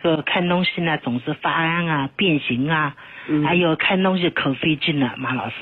个看东西呢总是发暗啊、变形啊，还有看东西口费劲了，马老师。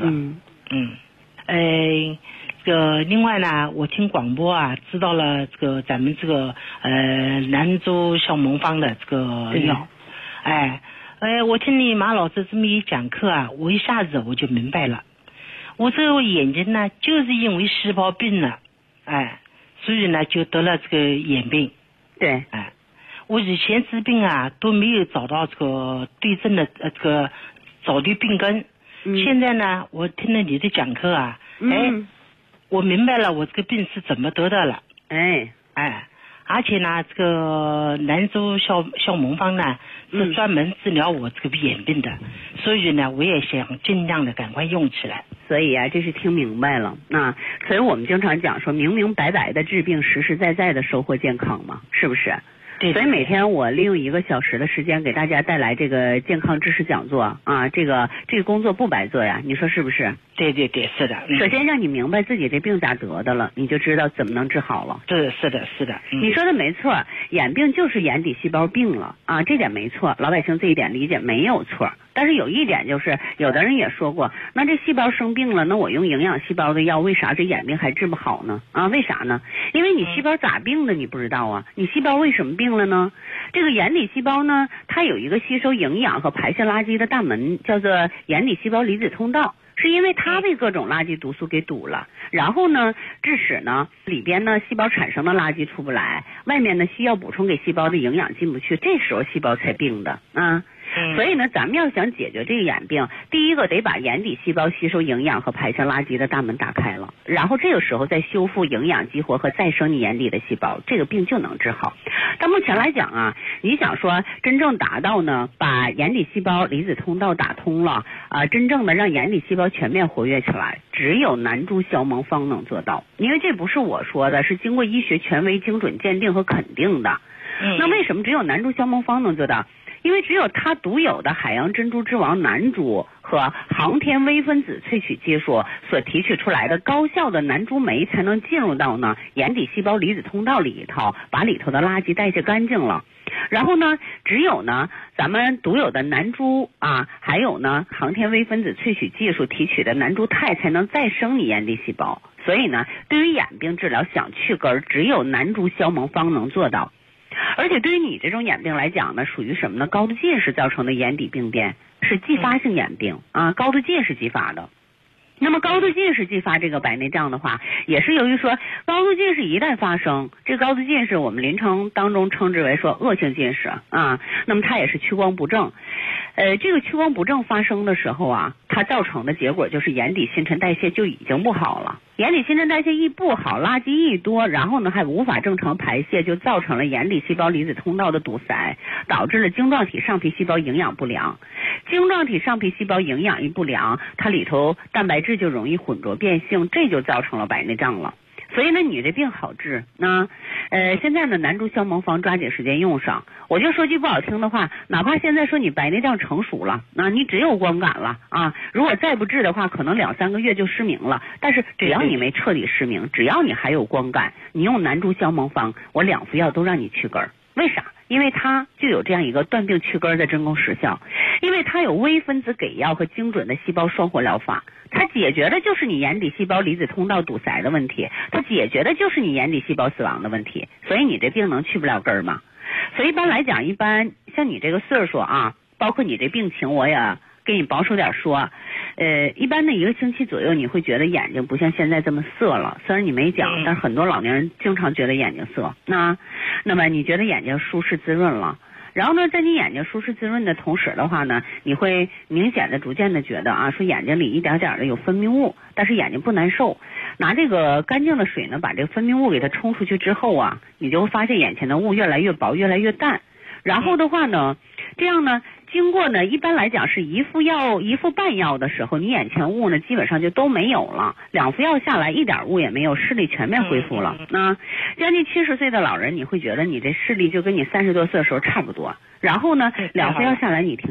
这个另外呢，我听广播啊，知道了这个咱们这个兰州小蒙方的这个药，我听你马老师这么一讲课啊，我一下子我就明白了，我这个眼睛呢就是因为细胞病了，所以呢就得了这个眼病。 对， 我以前治病啊都没有找到这个对症的这个找对病根，现在呢我听了你的讲课啊，我明白了我这个病是怎么得的了。而且呢这个兰州小蒙方呢是专门治疗我这个眼病的，所以呢我也想尽量的赶快用起来。 所以啊，这是听明白了啊，所以我们经常讲说明明白白的治病，实实在在的收获健康嘛，是不是？ 对。 所以每天我利用1个小时的时间给大家带来这个健康知识讲座啊，这个工作不白做呀，你说是不是？ 对，是的。 首先让你明白自己这病咋得的了，你就知道怎么能治好了。 对，是的。 你说的没错，眼病就是眼底细胞病了啊，这点没错，老百姓这一点理解没有错。但是有一点就是，有的人也说过，那这细胞生病了，那我用营养细胞的药，为啥这眼病还治不好呢？啊，为啥呢？因为你细胞咋病的你不知道啊，你细胞为什么病了呢？这个眼底细胞呢，它有一个吸收营养和排泄垃圾的大门，叫做眼底细胞离子通道。是因为它被各种垃圾毒素给堵了，然后呢，致使呢里边呢细胞产生的垃圾出不来，外面呢需要补充给细胞的营养进不去，这时候细胞才病的啊。所以呢，咱们要想解决这个眼病，第一个得把眼底细胞吸收营养和排泄垃圾的大门打开了，然后这个时候再修复营养激活和再生你眼底的细胞，这个病就能治好。但目前来讲啊，你想说真正达到呢，把眼底细胞离子通道打通了啊，真正的让眼底细胞全面活跃起来，只有南珠消蒙方能做到，因为这不是我说的，是经过医学权威精准鉴定和肯定的。那为什么只有南珠消蒙方能做到？因为只有它独有的海洋珍珠之王南珠和航天微分子萃取技术所提取出来的高效的南珠酶才能进入到呢眼底细胞离子通道里头，把里头的垃圾代谢干净了。然后呢，只有呢咱们独有的南珠啊，还有呢航天微分子萃取技术提取的南珠肽才能再生你眼底细胞。所以呢，对于眼病治疗想去根，只有南珠消蒙方能做到。而且对于你这种眼病来讲呢，属于什么呢？高度近视造成的眼底病变，是继发性眼病啊，高度近视继发的。那么高度近视继发这个白内障的话，也是由于说高度近视一旦发生，这高度近视我们临床当中称之为说恶性近视啊，那么它也是屈光不正。这个屈光不正发生的时候啊，它造成的结果就是眼底新陈代谢就已经不好了。眼底新陈代谢一不好，垃圾一多，然后呢还无法正常排泄，就造成了眼底细胞离子通道的堵塞，导致了晶状体上皮细胞营养不良。晶状体上皮细胞营养一不良，它里头蛋白质就容易混浊变性，这就造成了白内障了。所以呢，你这病好治。那现在呢，南珠消蒙方抓紧时间用上。我就说句不好听的话，哪怕现在说你白内障成熟了，那你只有光感了啊，如果再不治的话，可能2-3个月就失明了。但是只要你没彻底失明，只要你还有光感，你用南珠消蒙方，我2副药都让你去根。为啥？因为它就有这样一个断病去根的真功实效，因为它有微分子给药和精准的细胞双活疗法，它解决的就是你眼底细胞离子通道堵塞的问题，它解决的就是你眼底细胞死亡的问题，所以你这病能去不了根嘛。所以一般来讲，一般像你这个岁数啊，包括你这病情，我也给你保守点说，一般的1个星期左右，你会觉得眼睛不像现在这么涩了。虽然你没讲，但是很多老年人经常觉得眼睛涩。那么你觉得眼睛舒适滋润了，然后呢，在你眼睛舒适滋润的同时的话呢，你会明显的逐渐的觉得啊，说眼睛里一点点的有分泌物，但是眼睛不难受。拿这个干净的水呢，把这个分泌物给它冲出去之后啊，你就会发现眼前的雾越来越薄，越来越淡。然后的话呢，这样呢，经过呢，一般来讲是1副药1副半药的时候，你眼前雾呢基本上就都没有了，2副药下来一点雾也没有，视力全面恢复了。那将近70岁的老人，你会觉得你这视力就跟你30多岁的时候差不多。然后呢，2副药下来你停药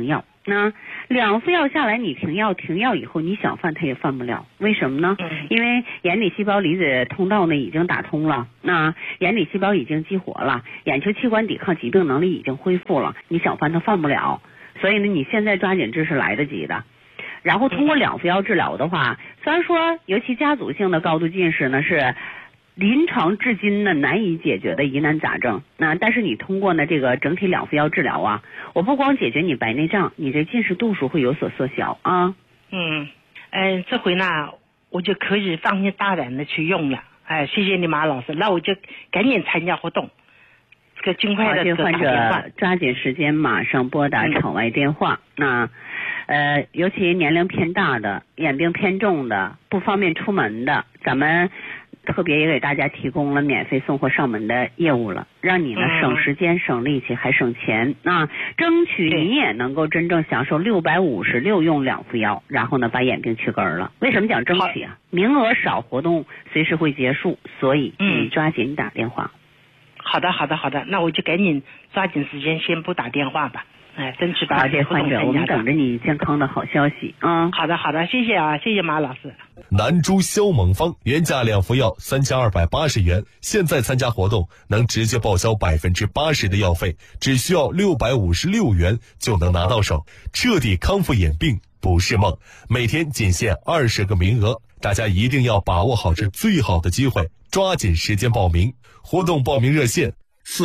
那两副药下来，你停药以后，你想犯它也犯不了，为什么呢？因为眼底细胞离子通道呢已经打通了，那眼底细胞已经激活了，眼球器官抵抗疾病能力已经恢复了，你想犯它犯不了。所以呢，你现在抓紧治是来得及的。然后通过两副药治疗的话，虽然说尤其家族性的高度近视呢是临床至今呢难以解决的疑难杂症，那但是你通过呢这个整体两副药治疗啊，我不光解决你白内障，你这近视度数会有所缩小啊。 这回呢我就可以放心大胆的去用了。谢谢你马老师，那我就赶紧参加活动，这个尽快的这个患者抓紧时间马上拨打场外电话。那尤其年龄偏大的、眼病偏重的、不方便出门的，咱们特别也给大家提供了免费送货上门的业务了，让你呢省时间、省力气还省钱啊！争取你也能够真正享受656用两副药，然后呢把眼病去根了。为什么讲争取啊？名额少，活动随时会结束，所以你抓紧打电话。 好的，那我就赶紧抓紧时间先拨打电话吧。争取把这患者，我们等着你健康的好消息啊！ 好的，谢谢啊，谢谢马老师。 南珠消猛方原价两副药3280元，现在参加活动能直接报销80%的药费，只需要656元就能拿到手，彻底康复眼病不是梦。每天仅限20个名额，大家一定要把握好这最好的机会，抓紧时间报名。活动报名热线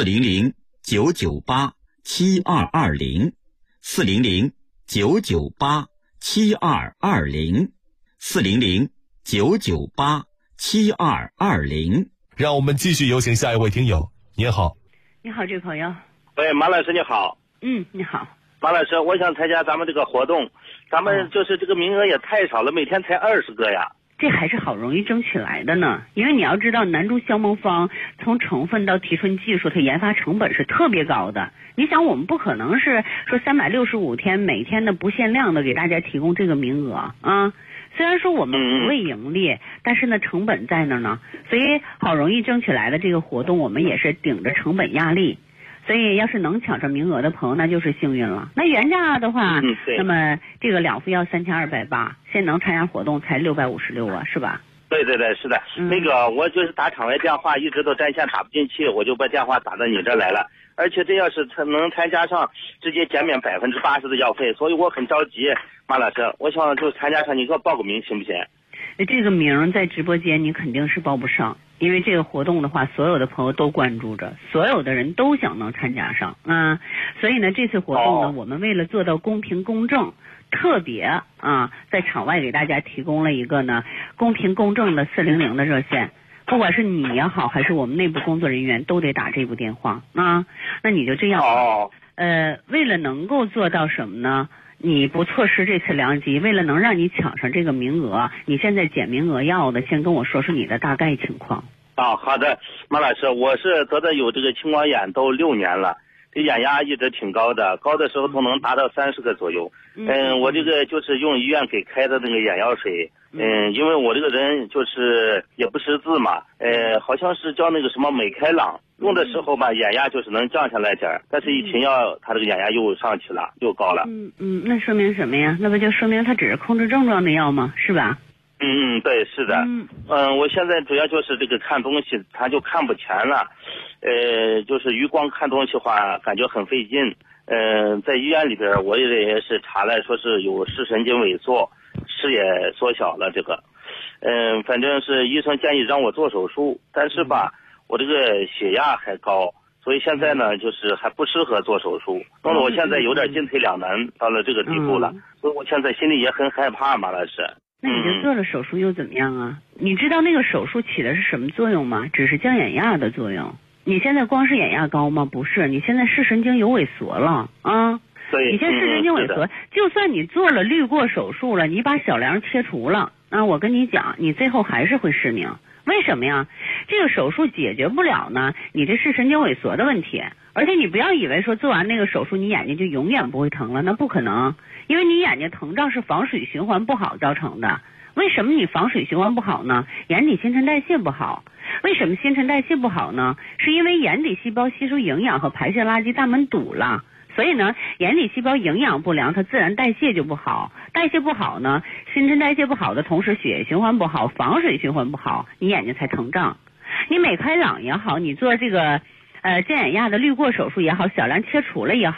400-998-7220 400-998-7220 400-998-7220。 让我们继续有请下一位听友。您好。 你好，这位朋友。 喂，马老师你好。 你好。 马老师，我想参加咱们这个活动，咱们就是这个名额也太少了，每天才20个呀。 这还是好容易争取来的呢，因为你要知道南珠消蒙方从成分到提纯技术，它研发成本是特别高的。你想我们不可能是说365天每天的不限量的给大家提供这个名额啊。虽然说我们不为盈利，但是呢成本在那儿呢，所以好容易争取来的这个活动，我们也是顶着成本压力。所以要是能抢上名额的朋友，那就是幸运了。那原价的话，那么这个两副药3280，现在能参加活动才656啊，是吧？ 对，是的。那个我就是打场外电话，一直都占线打不进去，我就把电话打到你这来了。而且这要是能参加上，直接减免80%的药费，所以我很着急。马老师，我想就参加上，你给我报个名行不行？ 这个名在直播间你肯定是报不上，因为这个活动的话，所有的朋友都关注着，所有的人都想能参加上啊。所以呢，这次活动呢，我们为了做到公平公正，特别在场外给大家提供了一个呢公平公正的400的热线，不管是你也好，还是我们内部工作人员都得打这部电话啊。那你就这样为了能够做到什么呢？你不错失这次良机，为了能让你抢上这个名额，你现在减名额要的，先跟我说说你的大概情况。 好的，马老师，我是得的有这个青光眼都6年了，这眼压一直挺高的，高的时候都能达到30个左右。我这个就是用医院给开的那个眼药水。因为我这个人就是也不识字嘛，好像是叫那个什么美开朗，用的时候吧，眼压就是能降下来点儿，但是一停药，他这个眼压又上去了，又高了。 那说明什么呀？那不就说明他只是控制症状的药吗？是吧？ 对，是的。我现在主要就是这个看东西，他就看不全了，就是余光看东西的话，感觉很费劲。在医院里边，我也是查了，说是有视神经萎缩，视野缩小了这个。反正是医生建议让我做手术，但是吧，我这个血压还高，所以现在呢，就是还不适合做手术，弄得我现在有点进退两难，到了这个地步了，所以我现在心里也很害怕，马老师。 那你就做了手术又怎么样啊？你知道那个手术起的是什么作用吗？只是降眼压的作用。你现在光是眼压高吗？不是，你现在视神经有萎缩了啊。 对， 你现在视神经萎缩，就算你做了滤过手术了，你把小梁切除了，我跟你讲，你最后还是会失明。为什么呀？这个手术解决不了呢你这视神经萎缩的问题。而且你不要以为说做完那个手术你眼睛就永远不会疼了，那不可能。因为你眼睛疼胀是房水循环不好造成的。为什么你房水循环不好呢？眼底新陈代谢不好。为什么新陈代谢不好呢？是因为眼底细胞吸收营养和排泄垃圾大门堵了， 所以呢，眼底细胞营养不良，它自然代谢就不好，代谢不好呢，新陈代谢不好的同时，血液循环不好，房水循环不好，你眼睛才膨胀。你美开朗也好，你做这个健眼压的滤过手术也好，小梁切除了也好。